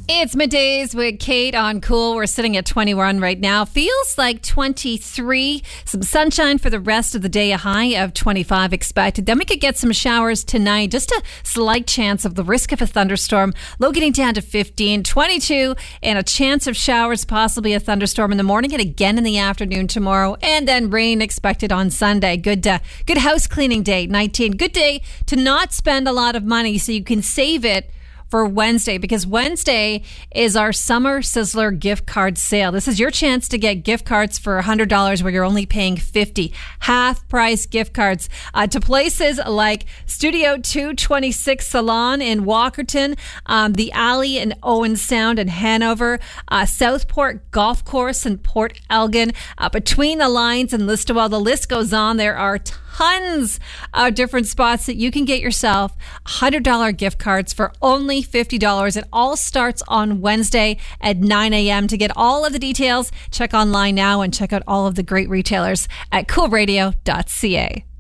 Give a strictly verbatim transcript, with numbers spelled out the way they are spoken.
It's middays with Kate on Cool. We're sitting at twenty-one right now. Feels like twenty-three. Some sunshine for the rest of the day. A high of twenty-five expected. Then we could get some showers tonight. Just a slight chance of the risk of a thunderstorm. Low getting down to fifteen, twenty-two, and a chance of showers, possibly a thunderstorm in the morning and again in the afternoon tomorrow. And then rain expected on Sunday. Good, uh, good house cleaning day, nineteen. Good day to not spend a lot of money so you can save it for Wednesday, because Wednesday is our Summer Sizzler gift card sale. This is your chance to get gift cards for one hundred dollars where you're only paying fifty dollars. Half price gift cards uh, to places like Studio two twenty-six Salon in Walkerton, um, the Alley in Owen Sound in Hanover, uh, Southport Golf Course in Port Elgin, uh, Between the Lines in Listowel. The list goes on. There are tons of different spots that you can get yourself one hundred dollars gift cards for only fifty dollars. It all starts on Wednesday at nine a.m. To get all of the details, check online now and check out all of the great retailers at cool radio dot c a.